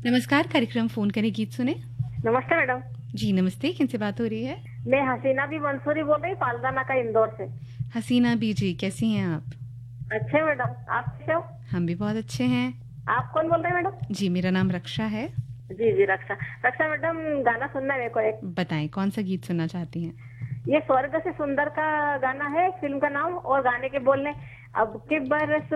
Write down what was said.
नमस्कार, कार्यक्रम फ़ोन करें गीत सुने। नमस्ते मैडम। जी, नमस्ते, किनसे बात हो रही है? मैं हसीना बी मंसूरी बोल रही हूँ, पालदाना का, इंदौर से। हसीना बीजी, कैसी हैं आप? अच्छे मैडम, आप कैसे हो? हम भी बहुत अच्छे हैं। आप कौन बोल रहे हैं मैडम? जी, मेरा नाम रक्षा है। जी जी, रक्षा। रक्षा मैडम, गाना सुनना है मेरे को एक। बताएँ कौन-सा गीत सुनना चाहती हैं? ये स्वर्ग से सुंदर का गाना है, फिल्म का नाम और गाने के बोलने, अब के बरस